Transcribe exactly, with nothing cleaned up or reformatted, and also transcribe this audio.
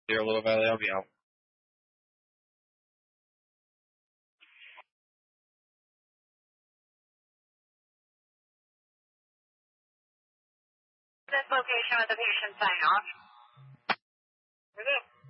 Sierra Little Valley, I'll be out. This location with the patient sign off.